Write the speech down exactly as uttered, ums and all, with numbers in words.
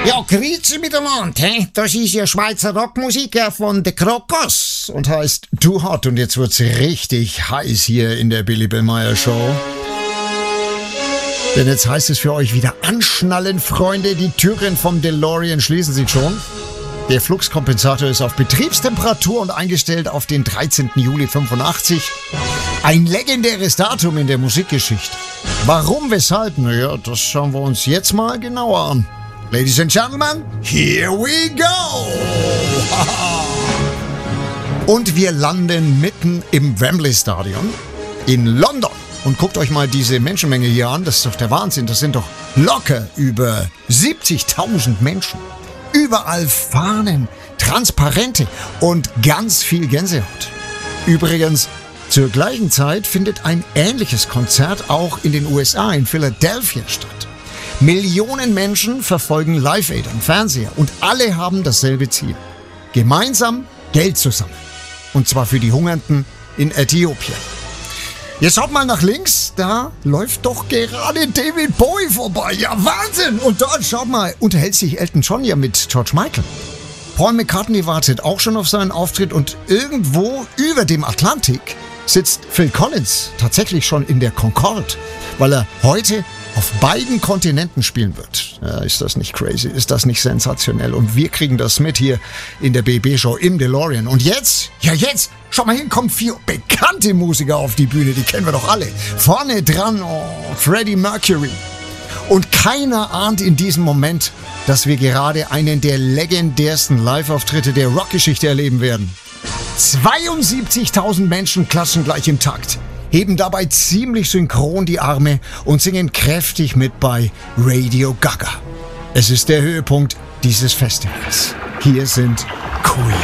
Ja, grüezi miteinander, he? Das ist ja Schweizer Rockmusik von The Krokus und heißt Too Hot. Und jetzt wird's richtig heiß hier in der Billy Billmeyer Show. Denn jetzt heißt es für euch wieder anschnallen, Freunde. Die Türen vom DeLorean schließen sich schon. Der Fluxkompensator ist auf Betriebstemperatur und eingestellt auf den dreizehnten Juli fünfundachtzig. Ein legendäres Datum in der Musikgeschichte. Warum, weshalb? Naja, das schauen wir uns jetzt mal genauer an. Ladies and Gentlemen, here we go! Und wir landen mitten im Wembley Stadion in London. Und guckt euch mal diese Menschenmenge hier an. Das ist doch der Wahnsinn. Das sind doch locker über siebzigtausend Menschen. Überall Fahnen, Transparente und ganz viel Gänsehaut. Übrigens, zur gleichen Zeit findet ein ähnliches Konzert auch in den U S A, in Philadelphia, statt. Millionen Menschen verfolgen Live Aid am Fernseher und alle haben dasselbe Ziel. Gemeinsam Geld zu sammeln. Und zwar für die Hungernden in Äthiopien. Jetzt schaut mal nach links, da läuft doch gerade David Bowie vorbei. Ja, Wahnsinn! Und dort, schaut mal, unterhält sich Elton John ja mit George Michael. Paul McCartney wartet auch schon auf seinen Auftritt und irgendwo über dem Atlantik sitzt Phil Collins tatsächlich schon in der Concorde, weil er heute auf beiden Kontinenten spielen wird. Ja, ist das nicht crazy? Ist das nicht sensationell? Und wir kriegen das mit hier in der B B-Show im DeLorean. Und jetzt, ja jetzt, schau mal hin, kommen vier bekannte Musiker auf die Bühne, die kennen wir doch alle. Vorne dran, oh, Freddie Mercury. Und keiner ahnt in diesem Moment, dass wir gerade einen der legendärsten Live-Auftritte der Rockgeschichte erleben werden. zweiundsiebzigtausend Menschen klatschen gleich im Takt, heben dabei ziemlich synchron die Arme und singen kräftig mit bei Radio Gaga. Es ist der Höhepunkt dieses Festivals. Hier sind Queen.